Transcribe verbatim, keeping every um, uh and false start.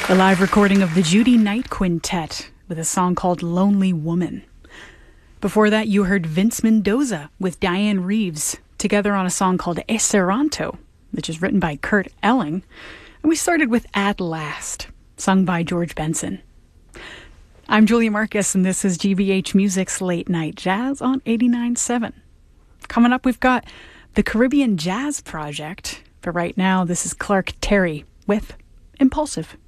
A live recording of the Judy Knight Quintet with a song called Lonely Woman. Before that, you heard Vince Mendoza with Diane Reeves together on a song called Esperanto, which is written by Kurt Elling. And we started with At Last, sung by George Benson. I'm Julia Marcus, and this is G B H Music's Late Night Jazz on eighty-nine point seven. Coming up, we've got the Caribbean Jazz Project. But right now, this is Clark Terry with Impulsive.